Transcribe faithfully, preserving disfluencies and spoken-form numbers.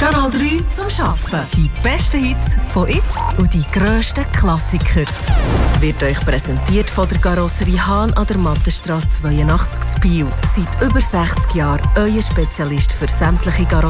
Kanal drei zum Arbeiten. Die besten Hits von jetzt und die grössten Klassiker. Wird euch präsentiert von der Karosserie Hahn an der Mattenstrasse zweiundachtzig zu Biel. Seit über sechzig Jahren euer Spezialist für sämtliche Karosserien.